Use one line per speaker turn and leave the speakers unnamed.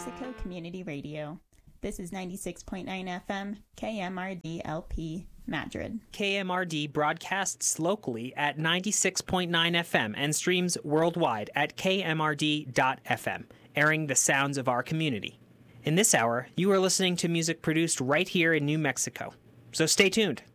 Mexico Community Radio. This is 96.9 FM, KMRD LP, Madrid.
KMRD broadcasts locally at 96.9 FM and streams worldwide at kmrd.fm, airing the sounds of our community. In this hour, you are listening to music produced right here in New Mexico. So stay tuned.